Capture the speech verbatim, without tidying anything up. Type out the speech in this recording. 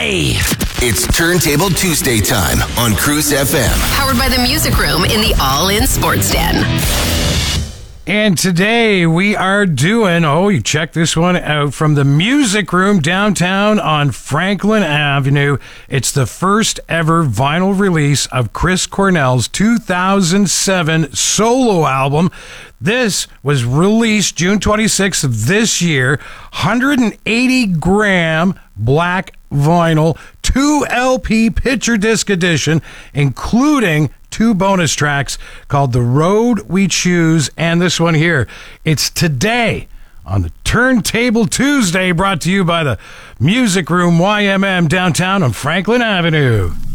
live. It's Turntable Tuesday time on Cruise F M. Powered by the Music Room in the All-In Sports Den. And today we are doing, oh, you check this one out, from the Music Room downtown on Franklin Avenue. It's the first ever vinyl release of Chris Cornell's two thousand seven solo album. This was released June twenty-sixth of this year. one hundred eighty gram black vinyl, two L P picture disc edition, including two bonus tracks called The Road We Choose and this one here. It's today on the Turntable Tuesday, brought to you by the Music Room Y M M downtown on Franklin Avenue.